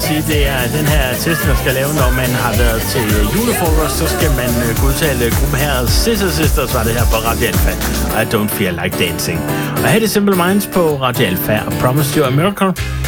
at sige, det er den her test, man skal lave, når man har været til julefrokost, så skal man kunne udtale gruppen her. Sisters var det her på Radio Alpha. I don't feel like dancing. Og her er det Simple Minds på Radio Alpha og Promise You a Miracle.